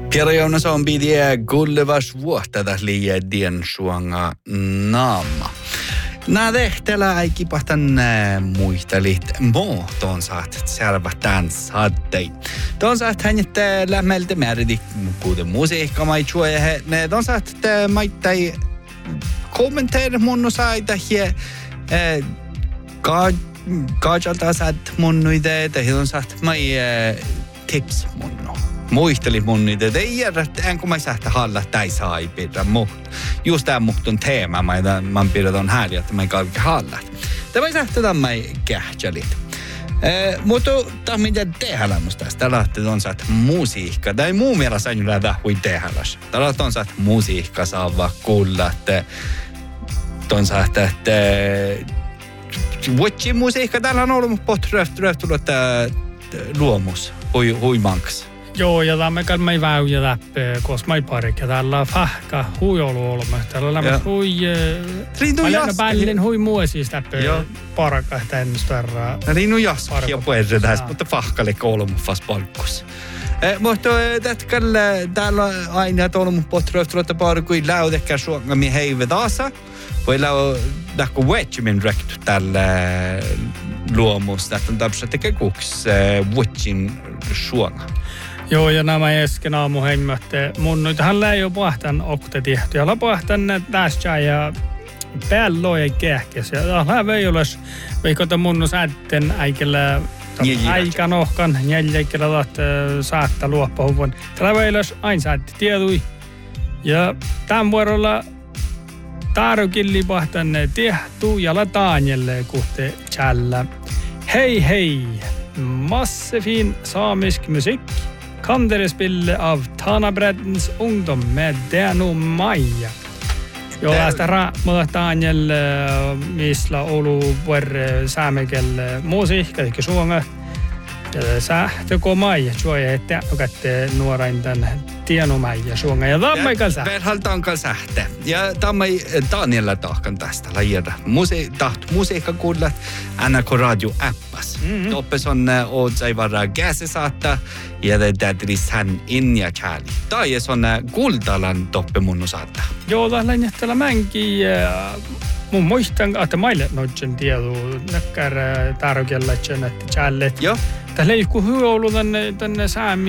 Piero Jonas on pidie gullevas vuotta liian dien suanga naama. Nää tehtelä ei kipahtan muistelit ton saat servatään saattei. Ton saat hänet lämmeltä määridik kuuden musiikka mai chuoje. Ne ton saat maittai kommenteer mun saita hie kaajalta saat mun ideitä. Ton saat mai tips mun. Muisteli mun niitä, että ei järjä, enkä mä sähtä halla tai saa ei pidä muht. Just tämä muhtun teema, mä pidetään häli, että mä ei kaikki hallat. Tämä ei sähtä tämä ei kähtsälit. Mutta tämä mitä tehdään musta tästä. Tällä on saat musiikka. Tai muu mielestä ei ole vähui tehdäs. Tällä on saat musiikka saava kuulla, että on saat, että vuotsi musiikka. Täällä on ollut pohtröftullut luomus, huimanks. Joo, ja tämä ei väyjä läpi, koska mä ei parikka. Täällä on fahka huijolu olemme. Täällä on hui... Mä pällin hui muosis läpi parakka tämmöistä verran. Riinu jaskia puhuta tästä, mutta fahkalle kolme fast palkkus. Mutta täällä on aina olemme pohtröftullut parikui läudekkä suongami heive taasa. Voi lähkö vuotsimin rekty tällä luomus. Tästä on tämmöistä tekee kuks vuotsin suonga. Joo, ja nämä äsken aamuheimmötte. Mun nythän läi jo pahtan okte tehty. Ja lapahtan tästä ja päälloja kehkes. Ja tähän vei oles, veikota mun säätten äikellä aikanohkan, jäljäikellä tahti saattaa luoppahuvun. Tällä vei oles aina säätti tiedui. Ja tämän vuorolla taarukilli pahtan tehtu ja lataanjelle kuhte tjällä. Hej, hej! Masse fin samisk musik. Kan dere spille av Tanabreddens ungdom med Deno Maija? Joo, tästä Daniel misla olu vuorre saamekel musiikka, eli suomea. Ja sähtöko Maija, suoja, että nukatte nuorain tän Deno Maija suomea. Ja tammaikal sähtä. Verhaltankal sähtä. Ja tammai Daniela tahkan tästä lajirra. Musiikka kuulet NRK Radio appas. Toppes on otsai varra gäse saatta. Ja täytyisi hän inja chali. Tai on kultalan toppe mun saattaa. Joo, tällä jättällä mänkin. Mun muistan, että maille noitsen tiedu näkkär tarkella että challet. Joo. Tällä ei kun hyvä ollut tänne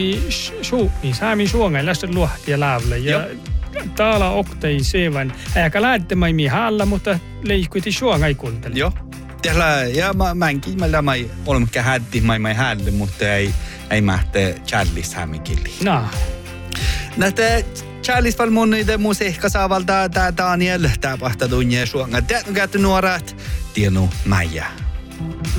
saami suongai lästä luohtia laavle. Ja täällä oktei sevan. Eikä lähtemään mihalla, mutta leikkuiti suongai kuunteli. Joo. Tällä ja mänkin mä olemme kähätti mä hälle, mutta ei mähte challis hämikilli. No. Näitä challis val mun niitä musiikka saavalta tää Daniel tää pahta tunne suonga. Tää nuorat Deno Maija.